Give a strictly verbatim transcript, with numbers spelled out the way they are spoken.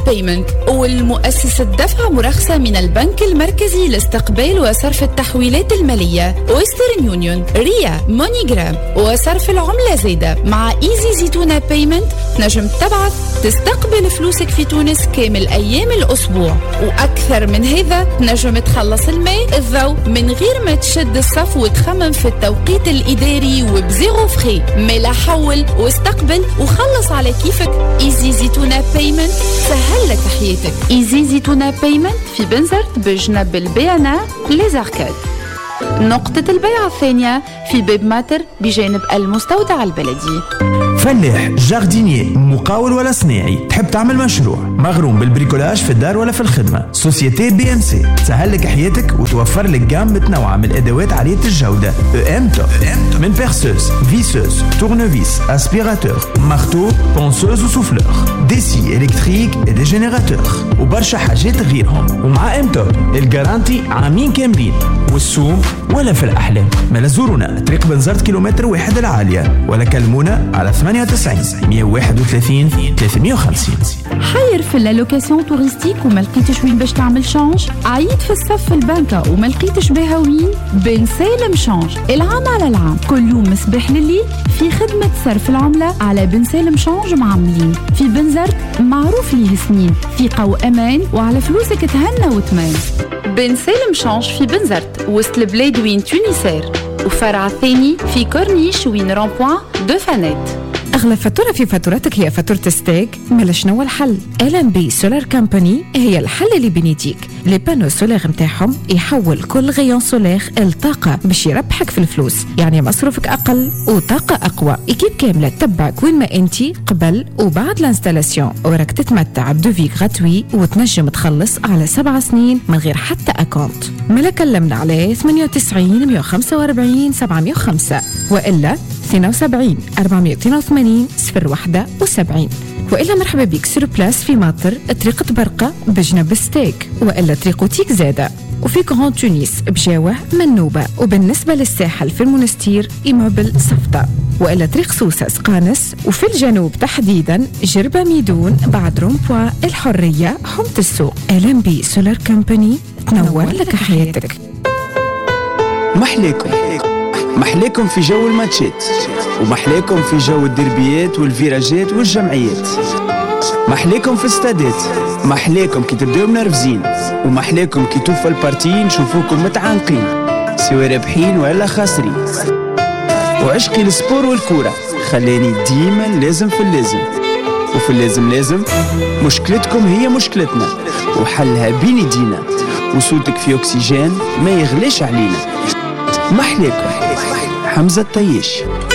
بيمنت، والمؤسسة دفع مرخصة من البنك المركزي لاستقبال وصرف التحويلات المالية ويسترن يونيون، ريا، موني جرام، وصرف العملة زايدة. مع ايزي زيتونة بيمنت نجم تبعث تستقبل فلوسك في تونس كامل أيام الأسبوع، وأكثر من هذا نجم تخلص الماء الضوء من غير ما تشد الصف وتخمم في التوقيت الإداري وبزيرو فخي. ملا حول واستقبل وخلص على كيفك. ايزي زيتونة بيمنت سهل لك حياتك. ايزي زيتونة بيمنت في بنزرت بجنب البيانا ليزاركاد. نقطة البيع الثانية في باب ماتر بجانب المستودع البلدي. فلاح، جاردينيي، مقاول ولا صناعي، تحب تعمل مشروع مغروم بالبريكولاج في الدار ولا في الخدمة، سوسيتي بي ام سي تسهل لك حياتك وتوفر لك جام متنوعة من الأدوات عالية الجودة. ام توب من بيرسوز، فيسوز، تورنوفيس، اسبيراتور، مارتو، بونسوز وسوفلور، ديسي الكتريك ودي جينيراتور وبرشا حاجات غيرهم. ومع ام توب الجارانتي عامين كاملين، والسوم ولا في الأحلام. ما زورونا طريق بنزرت كيلومتر واحد العالية، ولا كلمونا على ثمانية وتسعين مية وواحد وثلاثين ثلاثمية وخمسين. حير في اللوكاسيون توريستيك وما لقيتش وين باش تعمل شانج؟ عيد في الصف في البنكة وما لقيتش بها وين؟ بن سالم شانج العام على العام، كل يوم مسبح لليل في خدمة صرف العملة على بن سالم شانج معاملين في بنزرت، معروف ليه سنين، ثقة وأمان، وعلى فلوسك تهنى وتمان. بن سالم شانج في بنزرت وسط البلاد وين تونسير، وفرع الثاني في كورنيش وين رامبوان دو فانيت. أغلى فاتورة في فاتورتك هي فاتورة ستيك؟ مالا شنو الحل؟ إل إم بي سولار كامباني هي الحل اللي بنيتيك. لي بانو سولار متاعهم يحول كل غيون سولار الطاقة باش يربحك في الفلوس، يعني مصروفك أقل وطاقة أقوى. إكيب كاملة تتبعك وين ما أنتي قبل وبعد الانستالاسيون، وراك تتمتع بدوفي غراتوي وتنجم تخلص على سبع سنين من غير حتى أكونت. مالا كلمنا على ثمانية وتسعين مية وخمسة وأربعين سبعمية وخمسة وإلا اثنين وسبعين أربعمية واثنين وثمانين صفر واحد وسبعين، وإلا مرحبا بك سور بلاس في ماطر طريقة برقة بجنب ستيك، وإلا طريقة تيك زادة، وفي كرون تونس بجاوة منوبة، وبالنسبة للساحل في المنستير إيموبل صفطة، وإلا طريق سوسة سقانس، وفي الجنوب تحديدا جربة ميدون بعد رومبوا الحرية حومة السوق. إل إم بي سولار كامباني تنور لك حياتك. محليكم محليكم في جو الماتشات، ومحليكم في جو الدربيات والفيراجات والجمعيات، محليكم في استادات، محليكم كي تبداو منرفزين، ومحليكم كي توفى البارتي نشوفوكم متعانقين سواء رابحين ولا خاسرين. وعشقي السبور والكورة خلاني ديما لازم في اللازم، وفي اللازم لازم مشكلتكم هي مشكلتنا وحلها بين يدينا، وصوتك في أكسجين ما يغليش علينا. محليكم حمزة الطيش.